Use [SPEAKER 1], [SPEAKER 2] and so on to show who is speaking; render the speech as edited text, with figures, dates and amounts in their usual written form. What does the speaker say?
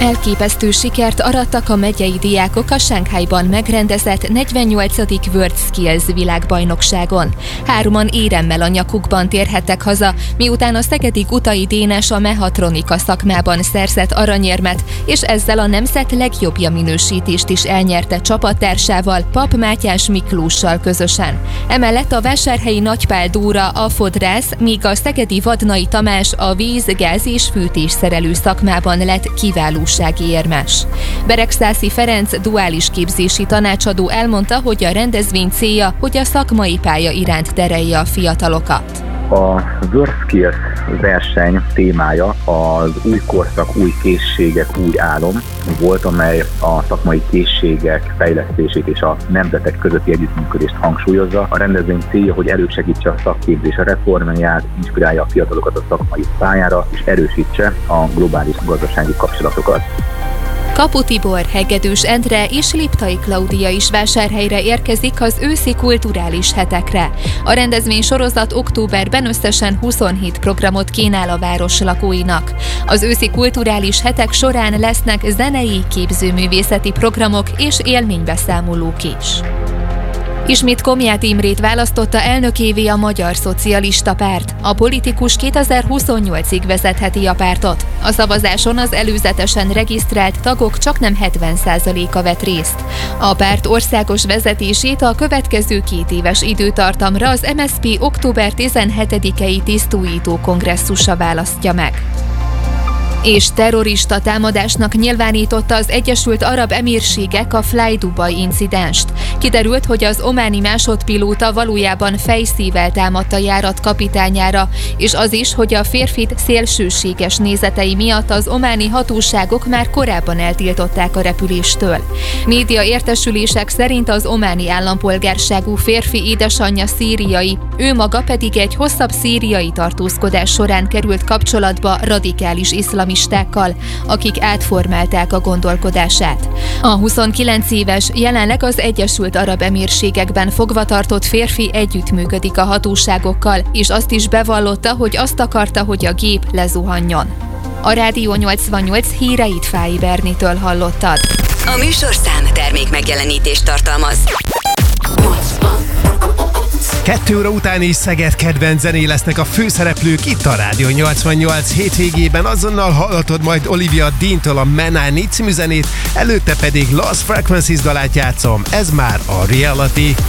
[SPEAKER 1] Elképesztő sikert arattak a megyei diákok a Shanghaiban megrendezett 48. World Skills világbajnokságon. 3-an éremmel a nyakukban térhettek haza, miután a szegedi Gutai Dénes a mechatronika szakmában szerzett aranyérmet, és ezzel a nemzet legjobbja minősítést is elnyerte csapattársával, Papp Mátyás Miklóssal közösen. Emellett a vásárhelyi Nagypál Dóra a fodrász, míg a szegedi Vadnai Tamás a víz, gáz és fűtésszerelő szakmában lett kiválósági érmes. Beregszászi Ferenc duális képzési tanácsadó elmondta, hogy a rendezvény célja, hogy a szakmai pálya iránt terelje a fiatalokat.
[SPEAKER 2] A World Skills verseny témája az új korszak, új készségek, új álom volt, amely a szakmai készségek fejlesztését és a nemzetek közötti együttműködést hangsúlyozza. A rendezvény célja, hogy elősegítse a szakképzés reformját, inspirálja a fiatalokat a szakmai pályára, és erősítse a globális gazdasági kapcsolatokat.
[SPEAKER 1] Kapu Tibor, Hegedűs Endre és Liptai Klaudia is Vásárhelyre érkezik az őszi kulturális hetekre. A rendezvény sorozat októberben összesen 27 programot kínál a város lakóinak. Az őszi kulturális hetek során lesznek zenei, képzőművészeti programok és élménybeszámolók is. Ismét Komját Imrét választotta elnökévé a Magyar Szocialista Párt. A politikus 2028-ig vezetheti a pártot. A szavazáson az előzetesen regisztrált tagok csaknem 70%-a vett részt. A párt országos vezetését a következő 2 éves időtartamra az MSZP október 17-i tisztújító kongresszusa választja meg. És terrorista támadásnak nyilvánította az Egyesült Arab Emírségek a Fly Dubai incidenst. Kiderült, hogy az ománi másodpilóta valójában fejszível támadta járat kapitányára, és az is, hogy a férfit szélsőséges nézetei miatt az ománi hatóságok már korábban eltiltották a repüléstől. Média értesülések szerint az ománi állampolgárságú férfi édesanyja szíriai, ő maga pedig egy hosszabb szíriai tartózkodás során került kapcsolatba radikális iszlamistákkal, akik átformálták a gondolkodását. A 29 éves, jelenleg az Egyesült Arab Emírségekben fogvatartott férfi együttműködik a hatóságokkal, és azt is bevallotta, hogy azt akarta, hogy a gép lezuhanjon. A Rádió 88 híreit Fáy Bernitől hallottad.
[SPEAKER 3] A műsorszám termék megjelenítést tartalmaz.
[SPEAKER 4] 2 óra után is Szeged kedvenc zené lesznek a főszereplők itt a Rádió 88 hétvégében. Azonnal hallhatod majd Olivia Dean-től a Man I Need című zenét, előtte pedig Lost Frequencies dalát játszom. Ez már a Reality.